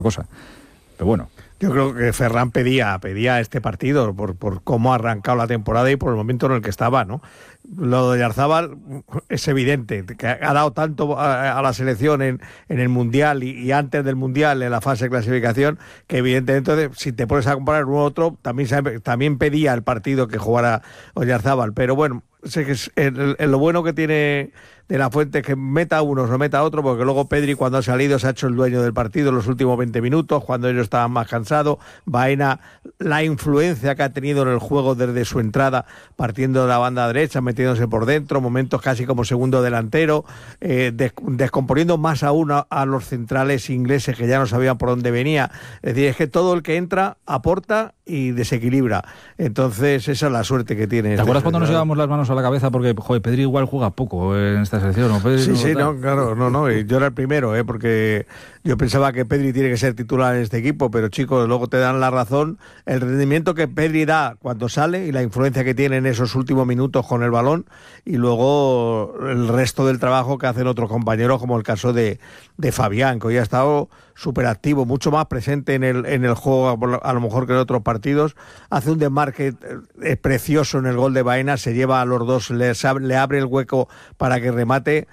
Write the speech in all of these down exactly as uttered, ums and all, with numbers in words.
cosa. Pero bueno. Yo creo que Ferran pedía, pedía este partido por, por cómo ha arrancado la temporada y por el momento en el que estaba, ¿no? Lo de Oyarzábal es evidente, que ha dado tanto a, a la selección en, en el Mundial y, y antes del Mundial, en la fase de clasificación, que evidentemente si te pones a comparar uno u otro, también, también pedía el partido que jugara Oyarzábal. Pero bueno, sé que es el, el, lo bueno que tiene de la Fuente es que meta a unos, no meta a otro, porque luego Pedri cuando ha salido se ha hecho el dueño del partido en los últimos veinte minutos, cuando ellos estaban más cansados. Baena, la influencia que ha tenido en el juego desde su entrada, partiendo de la banda derecha, metiéndose por dentro, momentos casi como segundo delantero, eh, des, descomponiendo más aún a, a los centrales ingleses que ya no sabían por dónde venía. Es decir, es que todo el que entra aporta y desequilibra. Entonces esa es la suerte que tiene. ¿Te este acuerdas cuando nos llevamos las manos a la cabeza? Porque, joder, Pedri igual juega poco en esta selección, ¿no? Pedri, sí, no, sí, tal. no, claro, no, no, y yo era el primero, ¿eh? Porque yo pensaba que Pedri tiene que ser titular en este equipo, pero chicos, luego te dan la razón, el rendimiento que Pedri da cuando sale y la influencia que tiene en esos últimos minutos con el balón, y luego el resto del trabajo que hacen otros compañeros, como el caso de, de Fabián, que hoy ha estado súper activo, mucho más presente en el, en el juego, a lo mejor que en otros partidos, hace un desmarque eh, precioso en el gol de Baena, se lleva a los dos, le, le abre el hueco para que remate.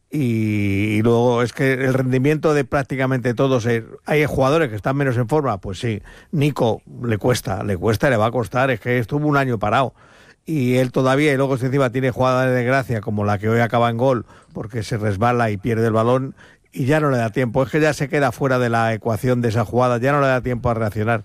Y, y luego es que el rendimiento de prácticamente todos, eh, hay jugadores que están menos en forma, pues sí, Nico le cuesta, le cuesta y le va a costar, es que estuvo un año parado y él todavía, y luego encima tiene jugadas de gracia como la que hoy acaba en gol porque se resbala y pierde el balón y ya no le da tiempo, es que ya se queda fuera de la ecuación de esa jugada, ya no le da tiempo a reaccionar.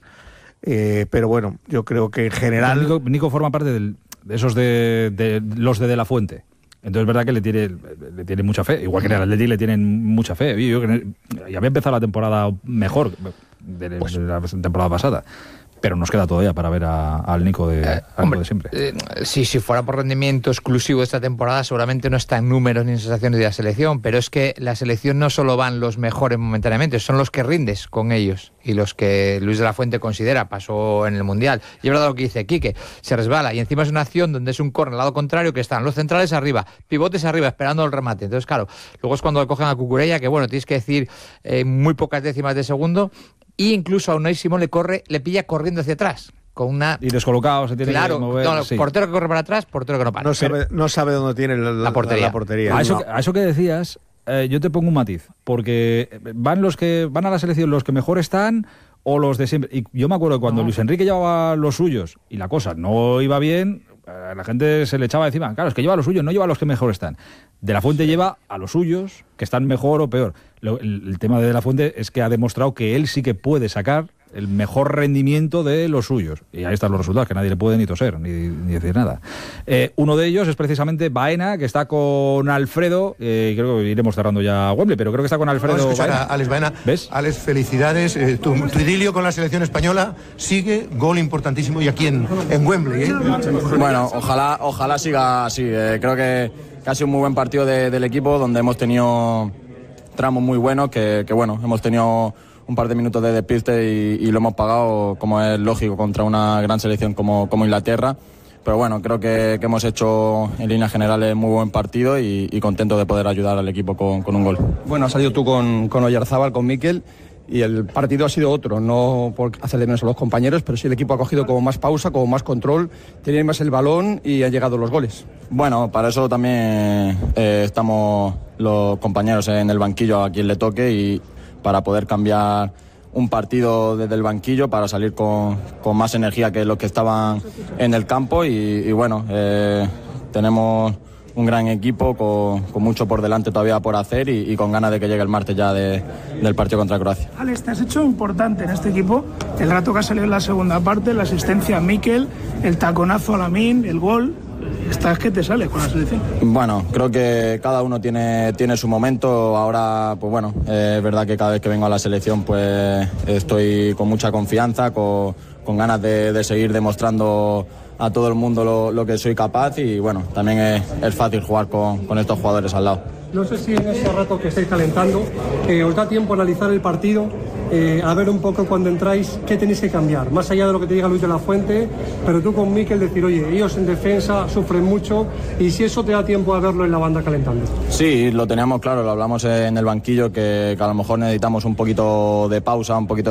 Eh, pero bueno, yo creo que en general Nico, Nico forma parte del, de esos de, de los de De La Fuente. Entonces es verdad que le tiene, le tiene mucha fe, igual que en el Atleti le tienen mucha fe. Yo, yo, y había empezado la temporada mejor de, de, de la temporada pasada, pero nos queda todavía para ver a, al Nico de, eh, al hombre, de siempre. Eh, sí, si fuera por rendimiento exclusivo de esta temporada, seguramente no está en números ni en sensaciones de la selección, pero es que la selección no solo van los mejores momentáneamente, son los que rindes con ellos y los que Luis de la Fuente considera, pasó en el Mundial. Y es verdad lo que dice Quique, se resbala y encima es una acción donde es un córner al lado contrario, que están los centrales arriba, pivotes arriba, esperando el remate. Entonces, claro, luego es cuando cogen a Cucurella, que bueno, tienes que decir eh, muy pocas décimas de segundo. Y incluso a Unai Simón le corre, le pilla corriendo hacia atrás. Con una... Y descolocado, se tiene claro, que mover. No, sí. Portero que corre para atrás, portero que no para. No sabe, no sabe dónde tiene la, la, la portería. La portería. A, eso, no. a eso que decías, eh, yo te pongo un matiz. Porque van los que van a la selección los que mejor están o los de siempre. Y yo me acuerdo que cuando no. Luis Enrique llevaba los suyos y la cosa no iba bien, a la gente se le echaba encima. Claro, es que lleva los suyos, no lleva a los que mejor están. De la Fuente lleva a los suyos, que están mejor o peor. Lo, el, el tema de De la Fuente es que ha demostrado que él sí que puede sacar el mejor rendimiento de los suyos. Y ahí están los resultados, que nadie le puede ni toser, ni, ni decir nada. Eh, uno de ellos es precisamente Baena, que está con Alfredo, eh, creo que iremos cerrando ya Wembley, pero creo que está con Alfredo. Vamos a escuchar Baena. a Alex Baena. ¿Ves? Alex, felicidades. Eh, tu, tu idilio con la selección española sigue, gol importantísimo, y aquí en, en Wembley. ¿eh? Bueno, ojalá, ojalá siga así. Eh, creo que, que ha sido un muy buen partido de, del equipo, donde hemos tenido tramos muy buenos, que, que bueno, hemos tenido un par de minutos de despiste y, y lo hemos pagado, como es lógico, contra una gran selección como, como Inglaterra. Pero bueno, creo que, que hemos hecho en líneas generales muy buen partido y, y contento de poder ayudar al equipo con, con un gol. Bueno, has salido tú con, con Oyarzábal, con Mikel, y el partido ha sido otro, no por hacerle menos a los compañeros, pero sí el equipo ha cogido como más pausa, como más control, tenía más el balón y han llegado los goles. Bueno, para eso también eh, estamos los compañeros en el banquillo a quien le toque, y para poder cambiar un partido desde el banquillo para salir con, con más energía que los que estaban en el campo. Y, y bueno, eh, tenemos un gran equipo con, con mucho por delante todavía por hacer y, y con ganas de que llegue el martes ya de, del partido contra Croacia. Alex, te has hecho importante en este equipo el rato que ha salido en la segunda parte, la asistencia a Mikel, el taconazo a Lamine, el gol. ¿Estás que te sale con la selección? Bueno, creo que cada uno tiene, tiene su momento. Ahora, pues bueno, eh, es verdad que cada vez que vengo a la selección pues estoy con mucha confianza, con, con ganas de, de seguir demostrando a todo el mundo lo, lo que soy capaz, y bueno, también es, es fácil jugar con, con estos jugadores al lado. No sé si en ese rato que estáis calentando eh, os da tiempo a analizar el partido eh, a ver un poco cuando entráis qué tenéis que cambiar, más allá de lo que te diga Luis de la Fuente, pero tú con Mikel decir, oye, ellos en defensa sufren mucho y si eso te da tiempo a verlo en la banda calentando. Sí, lo teníamos claro, lo hablamos en el banquillo, que, que a lo mejor necesitamos un poquito de pausa, un poquito